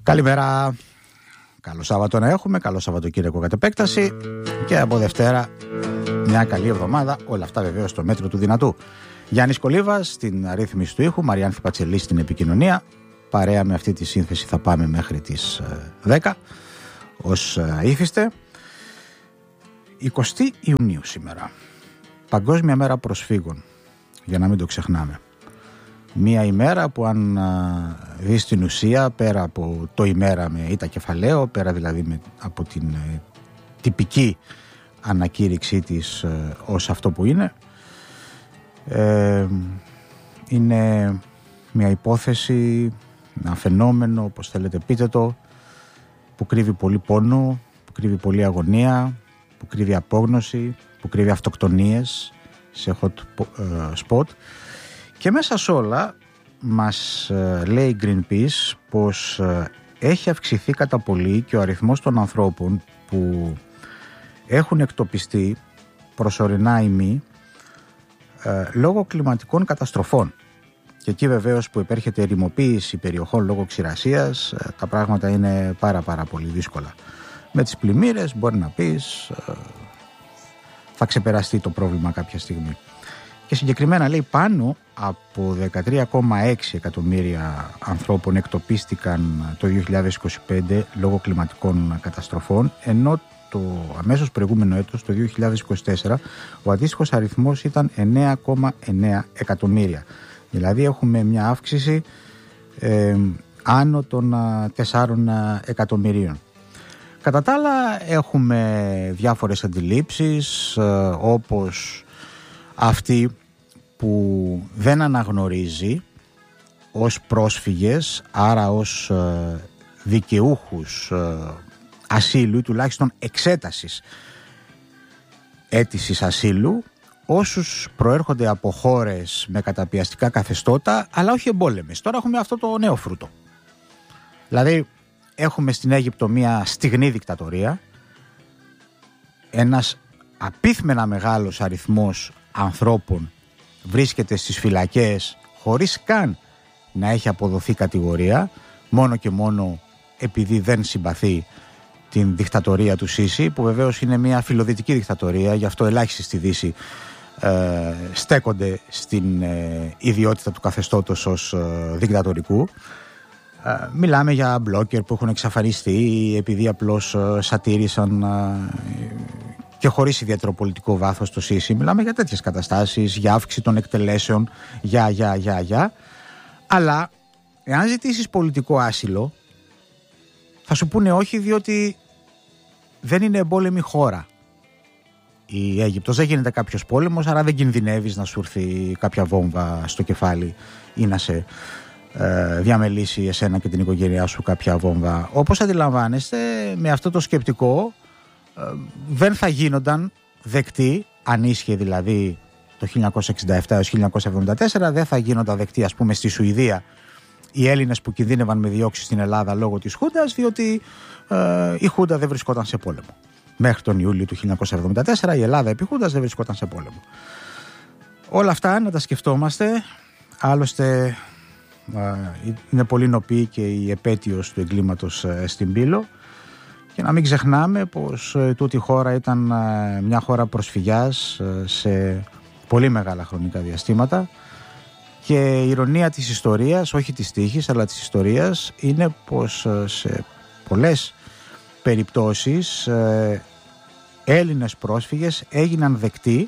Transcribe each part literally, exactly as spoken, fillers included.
Καλημέρα. Καλό Σάββατο να έχουμε, καλό Σαββατοκύριακο κατ' επέκταση και από Δευτέρα μια καλή εβδομάδα. Όλα αυτά βεβαίως στο μέτρο του δυνατού. Γιάννης Κολίβας στην αρρύθμιση του ήχου, Μαριάνθη Πατσελή στην επικοινωνία. Παρέα με αυτή τη σύνθεση θα πάμε μέχρι τις δέκα ως ήθιστε. εικοστή Ιουνίου σήμερα. Παγκόσμια μέρα προσφύγων, για να μην το ξεχνάμε. Μία ημέρα που αν δεις στην ουσία, πέρα από το ημέρα με ήτα κεφαλαίο, πέρα δηλαδή με, από την ε, τυπική ανακήρυξή της ε, ως αυτό που είναι, ε, είναι μια υπόθεση, ένα φαινόμενο, όπως θέλετε πείτε το, που κρύβει πολύ πόνο, που κρύβει πολύ αγωνία, που κρύβει απόγνωση, που κρύβει αυτοκτονίες σε hot spot. Και μέσα σε όλα μας λέει η Greenpeace πως έχει αυξηθεί κατά πολύ και ο αριθμός των ανθρώπων που έχουν εκτοπιστεί προσωρινά ή μη λόγω κλιματικών καταστροφών. Και εκεί βεβαίως που υπέρχεται ερημοποίηση περιοχών λόγω ξηρασίας, τα πράγματα είναι πάρα πάρα πολύ δύσκολα. Με τις πλημμύρες μπορεί να πεις θα ξεπεραστεί το πρόβλημα κάποια στιγμή. Και συγκεκριμένα λέει πάνω από δεκατρία κόμμα έξι εκατομμύρια ανθρώπων εκτοπίστηκαν το δύο χιλιάδες είκοσι πέντε λόγω κλιματικών καταστροφών, ενώ το αμέσως προηγούμενο έτος, το δύο χιλιάδες είκοσι τέσσερα, ο αντίστοιχος αριθμός ήταν εννέα κόμμα εννέα εκατομμύρια. Δηλαδή έχουμε μια αύξηση ε, άνω των τεσσάρων εκατομμυρίων. Κατά τα άλλα έχουμε διάφορες αντιλήψεις, ε, όπως αυτή που δεν αναγνωρίζει ως πρόσφυγες, άρα ως ε, δικαιούχους ε, ασύλου ή τουλάχιστον εξέτασης αίτησης ασύλου, όσους προέρχονται από χώρες με καταπιαστικά καθεστώτα, αλλά όχι εμπόλεμες. Τώρα έχουμε αυτό το νέο φρούτο. Δηλαδή έχουμε στην Αίγυπτο μια στιγνή δικτατορία, ένας απίθμενα μεγάλος αριθμός ανθρώπων βρίσκεται στις φυλακές χωρίς καν να έχει αποδοθεί κατηγορία, μόνο και μόνο επειδή δεν συμπαθεί την δικτατορία του Σίση, που βεβαίως είναι μια φιλοδυτική δικτατορία, γι' αυτό ελάχιστοι στη Δύση ε, στέκονται στην ε, ιδιότητα του καθεστώτος ως ε, δικτατορικού. Ε, μιλάμε για μπλόκερ που έχουν εξαφανιστεί επειδή απλώς ε, σατήρισαν ε, και χωρίς ιδιαίτερο πολιτικό βάθος το Σίση. Μιλάμε για τέτοιες καταστάσεις, για αύξηση των εκτελέσεων, για, για, για, για. Αλλά εάν ζητήσεις πολιτικό άσυλο, θα σου πούνε όχι, διότι δεν είναι εμπόλεμη χώρα η Αίγυπτος. Δεν γίνεται κάποιος πόλεμος, άρα δεν κινδυνεύεις να σου έρθει κάποια βόμβα στο κεφάλι ή να σε ε, διαμελήσει εσένα και την οικογένειά σου κάποια βόμβα. Όπως αντιλαμβάνεστε, με αυτό το σκεπτικό ε, δεν θα γίνονταν δεκτοί, αν ίσχυε δηλαδή το χίλια εννιακόσια εξήντα επτά έως χίλια εννιακόσια εβδομήντα τέσσερα, δεν θα γίνονταν δεκτοί, ας πούμε, στη Σουηδία οι Έλληνες που κινδύνευαν με διώξεις στην Ελλάδα λόγω της Χούντας, διότι ε, η Χούντα δεν βρισκόταν σε πόλεμο. Μέχρι τον Ιούλιο του χίλια εννιακόσια εβδομήντα τέσσερα η Ελλάδα επί Χούντας δεν βρισκόταν σε πόλεμο. Όλα αυτά να τα σκεφτόμαστε. Άλλωστε ε, είναι πολύ νοπή και η επέτειος του εγκλήματος ε, στην Πύλο. Και να μην ξεχνάμε πως ε, τούτη η χώρα ήταν ε, μια χώρα προσφυγιάς ε, σε πολύ μεγάλα χρονικά διαστήματα. Και η ηρωνία της ιστορίας, όχι της τύχης αλλά της ιστορίας, είναι πως σε πολλές περιπτώσεις ε, Έλληνες πρόσφυγες έγιναν δεκτοί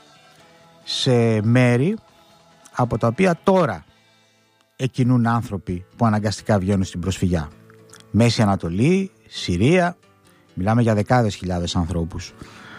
σε μέρη από τα οποία τώρα εκκινούν άνθρωποι που αναγκαστικά βγαίνουν στην προσφυγιά. Μέση Ανατολή, Συρία, μιλάμε για δεκάδες χιλιάδες ανθρώπους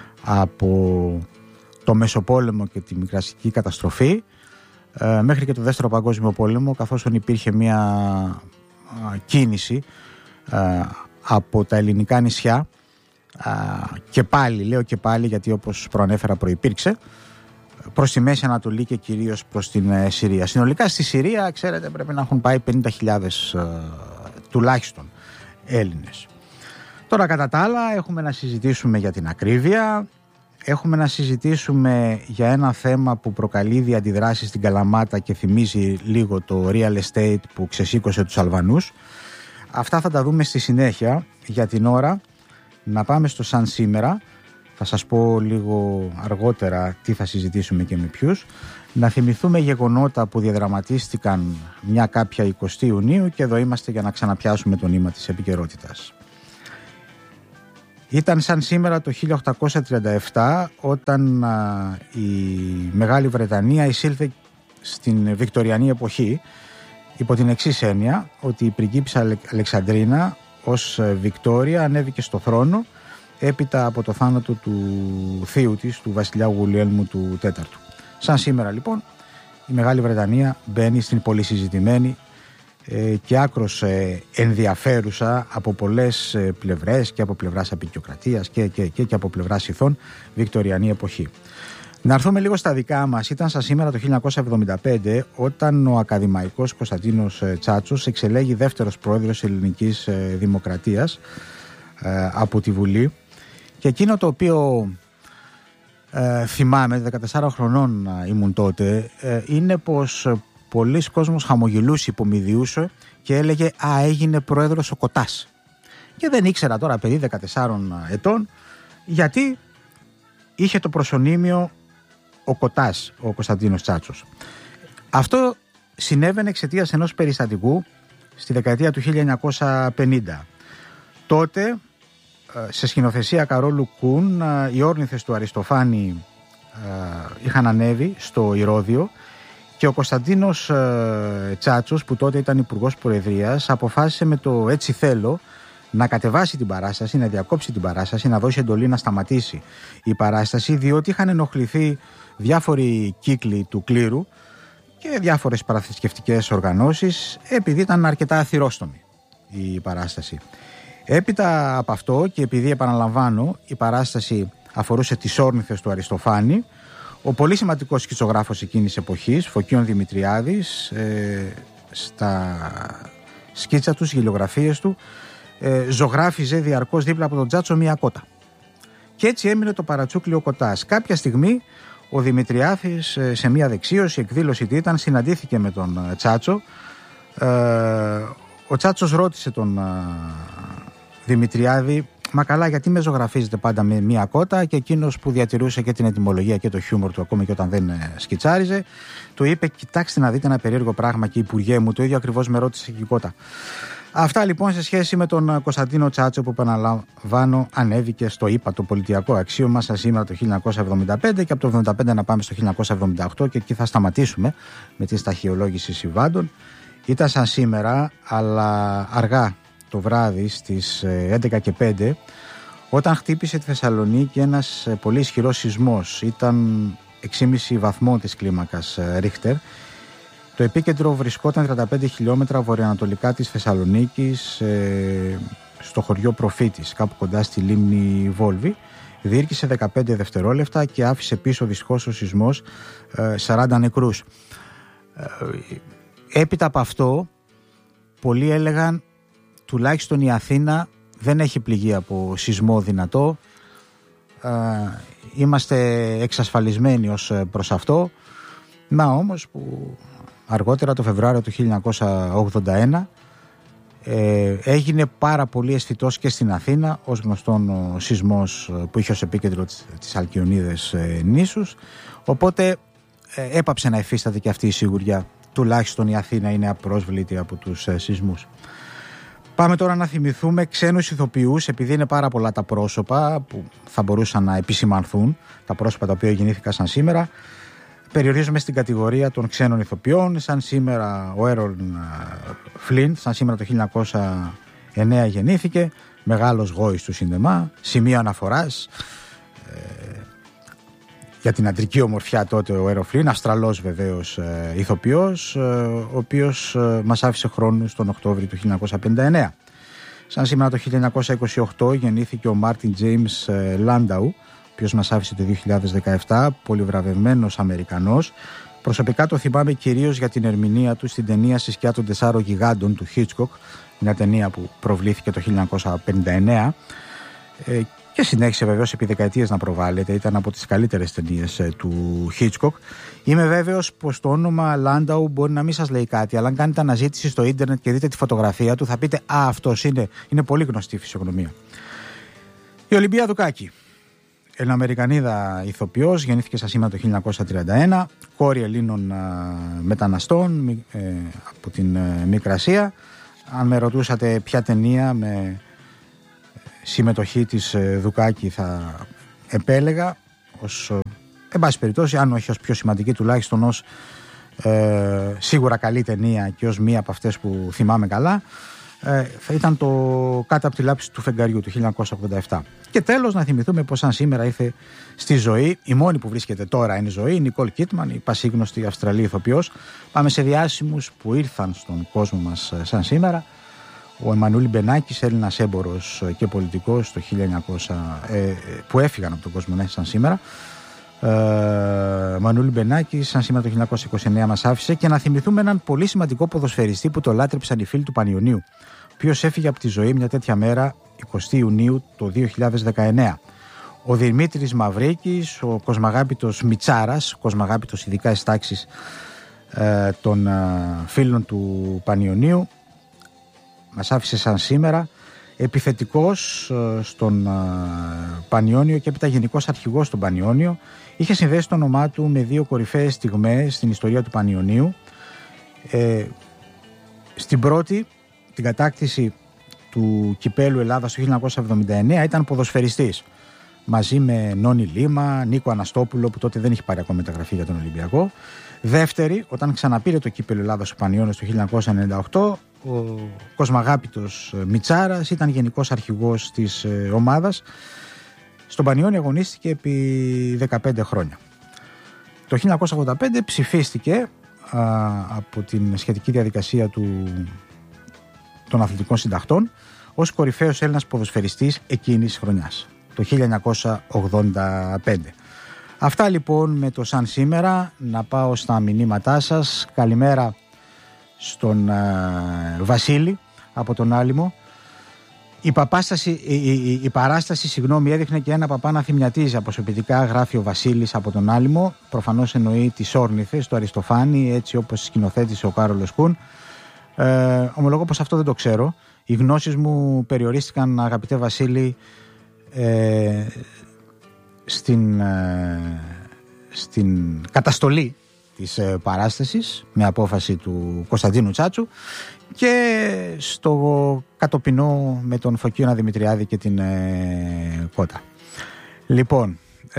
από το Μεσοπόλεμο και τη Μικρασιατική καταστροφή ε, μέχρι και το Δεύτερο Παγκόσμιο Πόλεμο, καθώς υπήρχε μια α, κίνηση ε, από τα ελληνικά νησιά α, και πάλι, λέω και πάλι γιατί όπως προανέφερα προϋπήρξε, προς τη Μέση Ανατολή και κυρίως προς την ε, Συρία. Συνολικά στη Συρία, ξέρετε, πρέπει να έχουν πάει πενήντα χιλιάδες ε, τουλάχιστον Έλληνες. Τώρα κατά τα άλλα έχουμε να συζητήσουμε για την ακρίβεια, έχουμε να συζητήσουμε για ένα θέμα που προκαλεί ήδη αντιδράσεις στην Καλαμάτα και θυμίζει λίγο το real estate που ξεσήκωσε τους Αλβανούς. Αυτά θα τα δούμε στη συνέχεια. Για την ώρα να πάμε στο σαν σήμερα. Θα σας πω λίγο αργότερα τι θα συζητήσουμε και με ποιους. Να θυμηθούμε γεγονότα που διαδραματίστηκαν μια κάποια εικοστή Ιουνίου και εδώ είμαστε για να ξαναπιάσουμε το νήμα της επικαιρότητας. Ήταν σαν σήμερα το χίλια οκτακόσια τριάντα επτά όταν α, η Μεγάλη Βρετανία εισήλθε στην Βικτωριανή εποχή υπό την εξής έννοια, ότι η πριγκίπισσα Αλεξανδρίνα ως Βικτόρια ανέβηκε στο θρόνο έπειτα από το θάνατο του θείου της, του βασιλιά Γουλιέλμου του τέταρτου. Σαν σήμερα λοιπόν η Μεγάλη Βρετανία μπαίνει στην πολύ συζητημένη ε, και άκρως ε, ενδιαφέρουσα από πολλές ε, πλευρές και από πλευράς αποικιοκρατίας και, και, και, και από πλευράς ηθών Βικτωριανή εποχή. Να έρθουμε λίγο στα δικά μας. Ήταν σαν σήμερα το χίλια εννιακόσια εβδομήντα πέντε όταν ο ακαδημαϊκός Κωνσταντίνος Τσάτσος εξελέγει δεύτερος πρόεδρος ελληνικής ε, δημοκρατίας ε, από τη Βουλή, και εκείνο το οποίο ε, θυμάμαι, δεκατεσσάρων χρονών ήμουν τότε, ε, είναι πως πολλοί κόσμος χαμογελούσε, υπομοιδιούσε και έλεγε «Α, έγινε πρόεδρος ο Κωτάς». Και δεν ήξερα τώρα, παιδί δεκατεσσάρων ετών, γιατί είχε το προσωνύμιο ο Κωτάς, ο Κωνσταντίνος Τσάτσος. Αυτό συνέβαινε εξαιτίας ενός περιστατικού στη δεκαετία του χίλια εννιακόσια πενήντα. Τότε, σε σκηνοθεσία Καρόλου Κούν, οι όρνηθες του Αριστοφάνη είχαν ανέβει στο Ηρώδειο και ο Κωνσταντίνος Τσάτσος, που τότε ήταν υπουργός Προεδρίας, αποφάσισε με το «έτσι θέλω» να κατεβάσει την παράσταση, να διακόψει την παράσταση, να δώσει εντολή να σταματήσει η παράσταση, διότι είχαν ενοχληθεί διάφοροι κύκλοι του κλήρου και διάφορες παραθρησκευτικές οργανώσεις, επειδή ήταν αρκετά αθυρόστομη η παράσταση. Έπειτα από αυτό, και επειδή επαναλαμβάνω η παράσταση αφορούσε τις όρνηθες του Αριστοφάνη, ο πολύ σημαντικός σκητσογράφος εκείνης της εποχής, Φωκίων Δημητριάδης, ε, στα σκίτσα του, στις γελιογραφίες του, ε, ζωγράφιζε διαρκώς δίπλα από τον Τσάτσο μία κότα. Και έτσι έμεινε το παρατσούκλι ο Κωτάς. Κάποια στιγμή ο Δημητριάδης, ε, σε μία δεξίωση, εκδήλωση τι ήταν, συναντήθηκε με τον Τσάτσο. Ε, ο Τσάτσος ρώτησε τον ε, Δημητριάδη, μα καλά, γιατί με ζωγραφίζετε πάντα με μία κότα? Και εκείνος, που διατηρούσε και την ετυμολογία και το χιούμορ του, ακόμη και όταν δεν σκιτσάριζε, του είπε: κοιτάξτε να δείτε ένα περίεργο πράγμα, και υπουργέ μου, το ίδιο ακριβώς με ρώτησε και η κότα. Αυτά λοιπόν σε σχέση με τον Κωνσταντίνο Τσάτσο, που επαναλαμβάνω ανέβηκε στο ύπατο πολιτιακό αξίωμα σαν σήμερα το χίλια εννιακόσια εβδομήντα πέντε, και από το εβδομήντα πέντε να πάμε στο χίλια εννιακόσια εβδομήντα οκτώ, και εκεί θα σταματήσουμε με τη σταχυολόγηση συμβάντων. Ήταν σαν σήμερα, αλλά αργά το βράδυ στις έντεκα και πέντε, όταν χτύπησε τη Θεσσαλονίκη ένας πολύ ισχυρός σεισμός. Ήταν έξι κόμμα πέντε βαθμών της κλίμακας Ρίχτερ. Το επίκεντρο βρισκόταν τριάντα πέντε χιλιόμετρα βορειοανατολικά της Θεσσαλονίκης, στο χωριό Προφήτης, κάπου κοντά στη λίμνη Βόλβη. Διήρκησε δεκαπέντε δευτερόλεπτα και άφησε πίσω δυστυχώς ο σεισμός σαράντα νεκρούς. Έπειτα από αυτό, πολλοί έλεγαν τουλάχιστον η Αθήνα δεν έχει πληγεί από σεισμό δυνατό. Είμαστε εξασφαλισμένοι ως προς αυτό. Να όμως που αργότερα το Φεβρουάριο του χίλια εννιακόσια ογδόντα ένα ε, έγινε πάρα πολύ αισθητός και στην Αθήνα, ως γνωστόν ο σεισμός που είχε ως επίκεντρο τις, τις Αλκιονίδες ε, νήσους, οπότε ε, έπαψε να υφίσταται και αυτή η σιγουριά. Τουλάχιστον η Αθήνα είναι απρόσβλητη από τους ε, σεισμούς. Πάμε τώρα να θυμηθούμε ξένους ηθοποιούς, επειδή είναι πάρα πολλά τα πρόσωπα που θα μπορούσαν να επισημανθούν, τα πρόσωπα τα οποία γεννήθηκαν σαν σήμερα. Περιορίζομαι στην κατηγορία των ξένων ηθοποιών. Σαν σήμερα ο Έρολ Φλίντ, σαν σήμερα το χίλια εννιακόσια εννέα γεννήθηκε, μεγάλος γόης του σινεμά, σημείο αναφοράς ε, για την αντρική ομορφιά τότε ο Έρολ Φλίντ, Αυστραλός βεβαίως ε, ηθοποιός, ε, ο οποίος ε, μας άφησε χρόνους τον Οκτώβριο του χίλια εννιακόσια πενήντα εννέα. Σαν σήμερα το χίλια εννιακόσια είκοσι οκτώ γεννήθηκε ο Μάρτιν Τζέιμς ε, Λάνταου, ο οποίος μας άφησε το δύο χιλιάδες δεκαεπτά, πολυβραβευμένος Αμερικανός. Προσωπικά το θυμάμαι κυρίως για την ερμηνεία του στην ταινία «Στη σκιά των τεσσάρων γιγάντων» του Χίτσκοκ, μια ταινία που προβλήθηκε το χίλια εννιακόσια πενήντα εννέα, ε, και συνέχισε βεβαίως επί δεκαετίες να προβάλλεται. Ήταν από τις καλύτερες ταινίες του Hitchcock. Είμαι βέβαιος πως το όνομα Landau μπορεί να μην σας λέει κάτι, αλλά αν κάνετε αναζήτηση στο ίντερνετ και δείτε τη φωτογραφία του, θα πείτε «Α, αυτός είναι, είναι πολύ γνωστή φυσιογνωμία». Η Ολυμπία Δουκάκη, Ελληνοαμερικανίδα ηθοποιός, γεννήθηκε στα Σίμα το χίλια εννιακόσια τριάντα ένα, κόρη Ελλήνων α, μεταναστών ε, από την ε, Μικρασία. Αν με ρωτούσατε ποια ταινία με συμμετοχή της ε, Δουκάκη θα επέλεγα ως, εν πάση περιπτώσει, αν όχι ως πιο σημαντική, τουλάχιστον ως ε, σίγουρα καλή ταινία και ως μία από αυτές που θυμάμαι καλά, ε, θα ήταν το «Κάτω από τη λάψη του φεγγαριού» του χίλια εννιακόσια ογδόντα επτά. Και τέλος να θυμηθούμε πως σαν σήμερα ήρθε στη ζωή, η μόνη που βρίσκεται τώρα είναι ζωή, η Νικόλ Κίτμαν, η πασίγνωστη Αυστραλή ηθοποιός. Πάμε σε διάσημους που ήρθαν στον κόσμο μας σαν σήμερα. Ο Εμμανουήλ Μπενάκης, Έλληνας έμπορος και πολιτικός το χίλια εννιακόσια, ε, που έφυγαν από τον κόσμο ναι, σαν σήμερα. Εμμανουήλ Μπενάκης, σαν σήμερα το χίλια εννιακόσια είκοσι εννέα μας άφησε. Και να θυμηθούμε έναν πολύ σημαντικό ποδοσφαιριστή που το λάτρεψαν οι φίλοι του Πανιωνίου, ο οποίος έφυγε από τη ζωή μια τέτοια μέρα, εικοστή Ιουνίου το δύο χιλιάδες δεκαεννέα. Ο Δημήτρης Μαυρίκης, ο κοσμαγάπητος Μιτσάρας, κοσμαγάπητος ειδικά εις τάξης ε, των ε, φίλων του Πανιωνίου, μας άφησε σαν σήμερα, επιθετικός ε, στον ε, Πανιώνιο και έπειτα γενικός αρχηγός στον Πανιώνιο. Είχε συνδέσει το όνομά του με δύο κορυφαίες στιγμές στην ιστορία του Πανιωνίου. Ε, στην πρώτη, την κατάκτηση του κυπέλου Ελλάδας το χίλια εννιακόσια εβδομήντα εννέα, ήταν ποδοσφαιριστής μαζί με Νόνι Λίμα, Νίκο Αναστόπουλο που τότε δεν είχε πάρει ακόμα μεταγραφή για τον Ολυμπιακό. Δεύτερη, όταν ξαναπήρε το κύπελο Ελλάδας ο Πανιώνιος το χίλια εννιακόσια ενενήντα οκτώ, ο κοσμαγάπητος Μιτσάρας ήταν γενικός αρχηγός της ομάδας. Στον Πανιώνιο αγωνίστηκε επί δεκαπέντε χρόνια. Το χίλια εννιακόσια ογδόντα πέντε ψηφίστηκε α, από την σχετική διαδικασία του, των αθλητικών συντακτών ως κορυφαίος Έλληνας ποδοσφαιριστής εκείνης της χρονιάς, το χίλια εννιακόσια ογδόντα πέντε. Αυτά λοιπόν με το σαν σήμερα. Να πάω στα μηνύματά σας. Καλημέρα στον uh, Βασίλη από τον Άλυμο. Η, παπάσταση, η, η, η παράσταση συγγνώμη, έδειχνε και ένα παπά να θυμιατίζει αποσωπητικά, γράφει ο Βασίλης από τον Άλυμο. Προφανώς εννοεί τις Όρνηθες του Αριστοφάνη, έτσι όπως σκηνοθέτησε ο Κάρολος Κούν. Ε, ομολογώ πως αυτό δεν το ξέρω. Οι γνώσεις μου περιορίστηκαν, αγαπητέ Βασίλη, ε, στην, ε, στην καταστολή της ε, παράστασης με απόφαση του Κωνσταντίνου Τσάτσου και στο κατοπινό με τον Φωκίωνα Δημητριάδη και την ε, Κότα. Λοιπόν,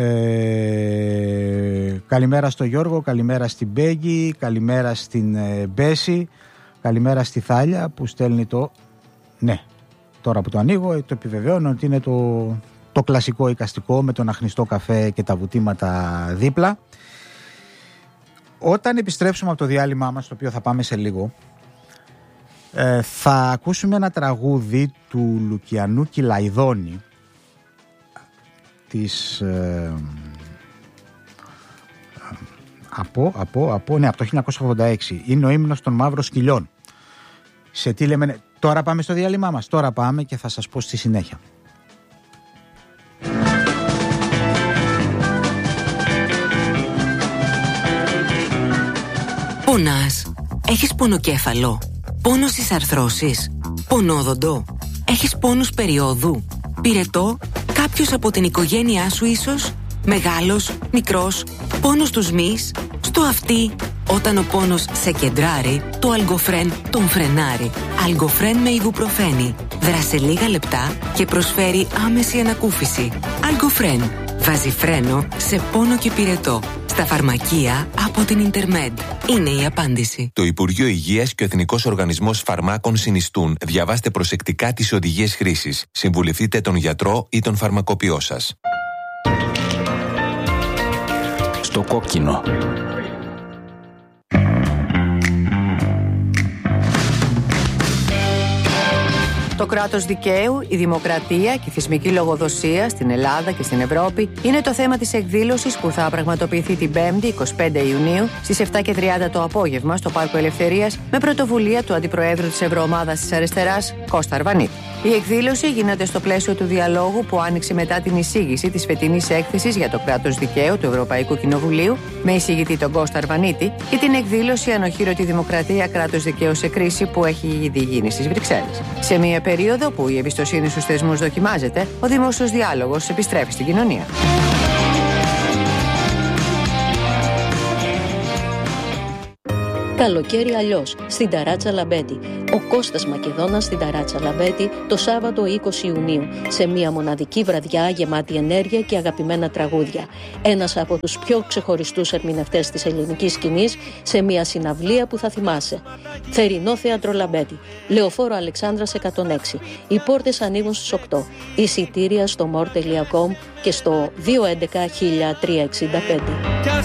ε, καλημέρα στο Γιώργο, καλημέρα στην Μπέγκη, καλημέρα στην ε, Μπέση, καλημέρα στη Θάλια που στέλνει το... Ναι, τώρα που το ανοίγω το επιβεβαιώνω ότι είναι το, το κλασικό εικαστικό με τον αχνιστό καφέ και τα βουτήματα δίπλα. Όταν επιστρέψουμε από το διάλειμμά μας, το οποίο θα πάμε σε λίγο, ε, θα ακούσουμε ένα τραγούδι του Λουκιανού Κυλαϊδόνη της ε, από, από, από, ναι, από το χίλια εννιακόσια ογδόντα έξι. Είναι ο ύμνος των Μαύρων Σκυλιών. Σε τι λέμε, τώρα πάμε στο διάλειμμά μας, τώρα πάμε και θα σας πω στη συνέχεια. Πονάς, έχεις πονοκέφαλο, πόνο στις αρθρώσεις, πονόδοντο, έχεις πόνους περιόδου, πυρετό, κάποιος από την οικογένειά σου ίσως, μεγάλος, μικρός, πόνος στους μυς, στο αυτί. Όταν ο πόνος σε κεντράρει, το Αλγκοφρέν τον φρενάρει. Αλγκοφρέν με ιγουπροφένη. Δράσε λίγα λεπτά και προσφέρει άμεση ανακούφιση. Αλγκοφρέν βάζει φρένο σε πόνο και πυρετό. Στα φαρμακεία από την Intermed. Είναι η απάντηση. Το Υπουργείο Υγείας και ο Εθνικός Οργανισμός Φαρμάκων συνιστούν. Διαβάστε προσεκτικά τις οδηγίες χρήσης. Συμβουλευτείτε τον γιατρό ή τον φαρμακοποιό σας. Στο κόκκινο. Το κράτος δικαίου, η δημοκρατία και η θεσμική λογοδοσία στην Ελλάδα και στην Ευρώπη είναι το θέμα της εκδήλωσης που θα πραγματοποιηθεί την Πέμπτη, εικοστή πέμπτη Ιουνίου, στις επτά και τριάντα το απόγευμα στο Πάρκο Ελευθερίας, με πρωτοβουλία του Αντιπροέδρου της Ευρωομάδας της Αριστεράς, Κώστα Αρβανίτη. Η εκδήλωση γίνεται στο πλαίσιο του διαλόγου που άνοιξε μετά την εισήγηση της φετινής έκθεσης για το κράτος δικαίου του Ευρωπαϊκού Κοινοβουλίου με εισηγητή τον Κώστα Αρβανίτη και την εκδήλωση Ανοχήρωτη Δημοκρατία, κράτος δικαίου σε κρίση που έχει ήδη γίνει στις Βρυξέλλες. Σε μια περίοδο που η εμπιστοσύνη στους θεσμούς δοκιμάζεται, ο δημόσιος διάλογος επιστρέφει στην κοινωνία. Καλοκαίρι αλλιώς, στην Ταράτσα Λαμπέτη. Ο Κώστας Μακεδόνας στην Ταράτσα Λαμπέτη το Σάββατο είκοσι Ιουνίου, σε μια μοναδική βραδιά γεμάτη ενέργεια και αγαπημένα τραγούδια. Ένας από τους πιο ξεχωριστούς ερμηνευτές της ελληνικής σκηνής σε μια συναυλία που θα θυμάσαι. Θερινό Θέατρο Λαμπέτη, Λεωφόρο Αλεξάνδρας εκατόν έξι. Οι πόρτες ανοίγουν στις οκτώ. Εισιτήρια στο μορ τελεία κομ και στο δύο έντεκα χίλια τριακόσια εξήντα πέντε.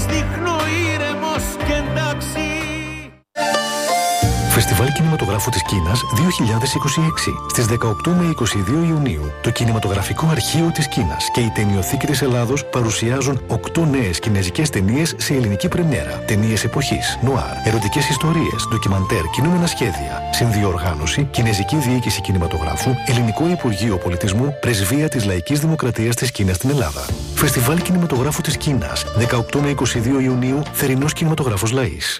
Φεστιβάλ Κινηματογράφου της Κίνας δύο χιλιάδες είκοσι έξι. Στις δεκαοκτώ με είκοσι δύο Ιουνίου, το Κινηματογραφικό Αρχείο της Κίνας και η Ταινιοθήκη της Ελλάδος παρουσιάζουν οκτώ νέες κινεζικές ταινίες σε ελληνική πρεμιέρα. Ταινίες εποχής, νουάρ, ερωτικές ιστορίες, ντοκιμαντέρ, κινούμενα σχέδια. Συνδιοργάνωση, Κινεζική Διοίκηση Κινηματογράφου, Ελληνικό Υπουργείο Πολιτισμού, Πρεσβεία της Λαϊκής Δημοκρατίας της Κίνας στην Ελλάδα. Φεστιβάλ Κινηματογράφου της Κίνας, δεκαοκτώ με είκοσι δύο Ιουνίου, Θερινός Κινηματογράφος Λαΐς.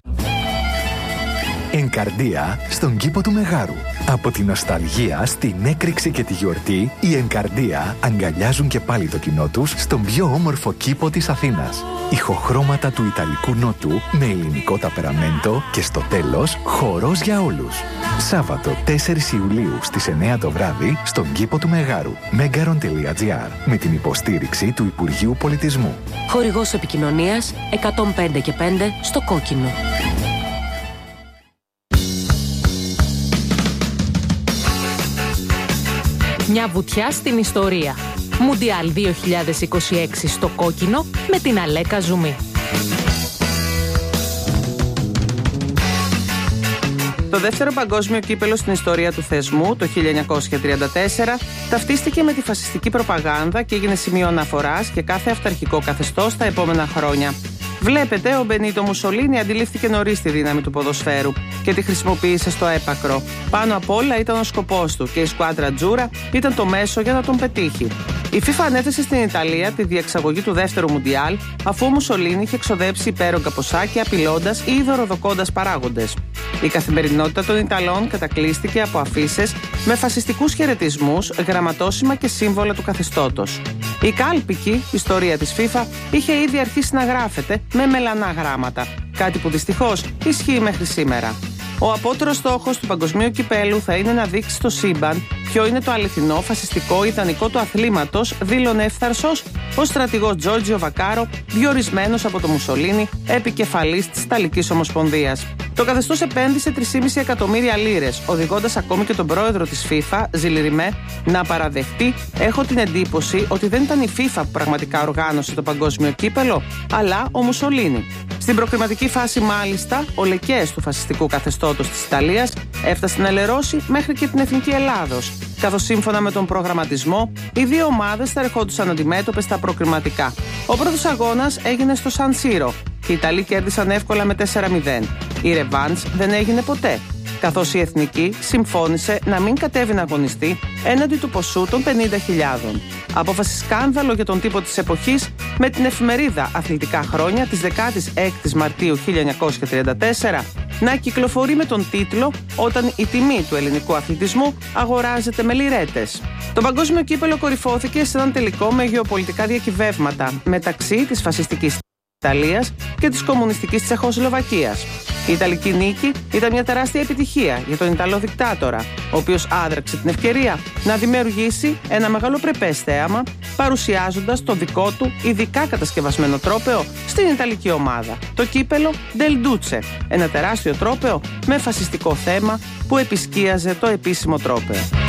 Ενκαρδία στον κήπο του Μεγάρου. Από τη νοσταλγία στην έκρηξη και τη γιορτή, οι Ενκαρδία αγκαλιάζουν και πάλι το κοινό τους στον πιο όμορφο κήπο της Αθήνας. Ηχοχρώματα του Ιταλικού Νότου με ελληνικό ταπεραμέντο και στο τέλος χορός για όλους. Σάββατο τέσσερις Ιουλίου στις εννιά το βράδυ στον κήπο του Μεγάρου. megaron τελεία gr με την υποστήριξη του Υπουργείου Πολιτισμού. Χορηγός επικοινωνίας εκατόν πέντε και πέντε στο κόκκινο. Μια βουτιά στην ιστορία. Μουντιάλ δύο χιλιάδες είκοσι έξι στο κόκκινο με την Αλέκα Ζουμί. Το δεύτερο παγκόσμιο κύπελο στην ιστορία του θεσμού, το χίλια εννιακόσια τριάντα τέσσερα, ταυτίστηκε με τη φασιστική προπαγάνδα και έγινε σημείο αναφοράς για κάθε αυταρχικό καθεστώς τα επόμενα χρόνια. Βλέπετε, ο Μπενίτο Μουσολίνι αντιλήφθηκε νωρίς τη δύναμη του ποδοσφαίρου και τη χρησιμοποίησε στο έπακρο. Πάνω απ' όλα ήταν ο σκοπός του και η σκουάντρα Τζούρα ήταν το μέσο για να τον πετύχει. Η FIFA ανέθεσε στην Ιταλία τη διεξαγωγή του δεύτερου Μουντιάλ, αφού ο Μουσολίνι είχε εξοδέψει υπέρογκα ποσάκια απειλώντας ή δωροδοκώντας παράγοντες. Η καθημερινότητα των Ιταλών κατακλείστηκε από αφίσες με φασιστικούς χαιρετισμούς, γραμματόσημα και σύμβολα του καθεστώτος. Η κάλπικη ιστορία της FIFA είχε ήδη αρχίσει να γράφεται με μελανά γράμματα, κάτι που δυστυχώς ισχύει μέχρι σήμερα. Ο απότερος στόχος του παγκοσμίου κυπέλου θα είναι να δείξει στο σύμπαν ποιο είναι το αληθινό φασιστικό ιδανικό του αθλήματος, δήλωνε εύθαρσος ο στρατηγός Τζόρτζιο Βακάρο, διορισμένος από το Μουσολίνι επικεφαλής της Ιταλικής Ομοσπονδίας. Το καθεστώς επένδυσε τρία κόμμα πέντε εκατομμύρια λίρες, οδηγώντας ακόμη και τον πρόεδρο της FIFA, Ζιλ Rimé, να παραδεχτεί: «Έχω την εντύπωση ότι δεν ήταν η FIFA που πραγματικά οργάνωσε το παγκόσμιο κύπελο, αλλά ο Μουσολίνι». Στην προκριματική φάση, μάλιστα, ο λεκές του φασιστικού καθεστώτος της Ιταλίας έφτασε να λερώσει μέχρι και την Εθνική Ελλάδος, καθώς σύμφωνα με τον προγραμματισμό, οι δύο ομάδες θα ερχόντουσαν αντιμέτωπες στα προκριματικά. Ο πρώτος αγώνας έγινε στο Σαν Σύρο και οι Ιταλοί κέρδισαν εύκολα με τέσσερα μηδέν. Η ρεβάνς δεν έγινε ποτέ, καθώς η Εθνική συμφώνησε να μην κατέβει να αγωνιστεί έναντι του ποσού των πενήντα χιλιάδων. Απόφαση σκάνδαλο για τον τύπο της εποχής, με την εφημερίδα Αθλητικά Χρόνια της δεκαέξι Μαρτίου χίλια εννιακόσια τριάντα τέσσερα να κυκλοφορεί με τον τίτλο «Όταν η τιμή του ελληνικού αθλητισμού αγοράζεται με λιρέτες». Το παγκόσμιο κύπελο κορυφώθηκε σε έναν τελικό με γεωπολιτικά διακυβεύματα μεταξύ της φασιστικής Ιταλίας και της κομμουνιστικής Τσεχοσλοβακίας. Η Ιταλική νίκη ήταν μια τεράστια επιτυχία για τον Ιταλό δικτάτορα, ο οποίος άδραξε την ευκαιρία να δημιουργήσει ένα μεγαλοπρεπές θέαμα, παρουσιάζοντας το δικό του ειδικά κατασκευασμένο τρόπαιο στην Ιταλική ομάδα, το κύπελο Del Duce, ένα τεράστιο τρόπαιο με φασιστικό θέμα που επισκίαζε το επίσημο τρόπαιο.